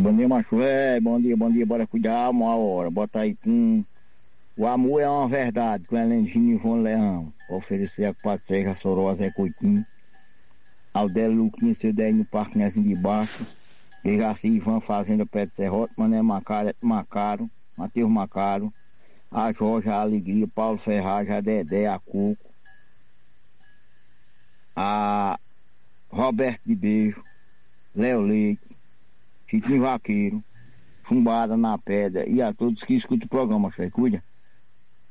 Bom dia, macho. Bom dia, bora cuidar uma hora. Bota aí com... O amor é uma verdade, com Helendinho e João Leão. Oferecer a Quatro Serras, Soró, Zé Coitinho. Aldélio Luquinha, seu Délio no Parque Nezinho de Baixo. Dejaci Ivan, Fazenda Pé de Serrote, Mané Macaro, Matheus Macaro. A Jorge, a Alegria, Paulo Ferraz, a Dedé, a Cuco. A Roberto de Beijo, Léo Leite, Chiquinho Vaqueiro, Chumbada na Pedra e a todos que escutam o programa, chefe. Cuida.